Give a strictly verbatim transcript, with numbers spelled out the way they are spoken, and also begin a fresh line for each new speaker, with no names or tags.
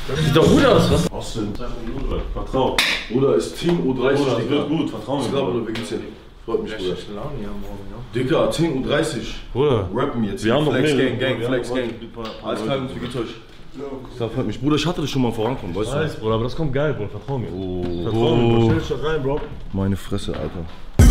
Das sieht doch gut aus, was?
Austin, vertrau.
Bruder, ist Team U dreißig,
Bruder,
Digga.
wird gut, vertrau mir.
Ich glaube, du geht's ja. Freut mich, Bruder.
Laune hier morgen, ne?
Digga, Team U dreißig.
Bruder,
Rappen jetzt.
wir haben noch
Flex
mehr.
Gang, Gang, Flex Gang. Alles klar, wie geht's euch? Das freut mich. Bruder, ich hatte das schon mal vorankommen, weißt du?
Weiß, Bruder, aber das kommt geil, Bruder, vertrau mir.
Oh,
Vertrau mir, Bruder. Stell dich da rein, Bro.
Meine Fresse, Alter.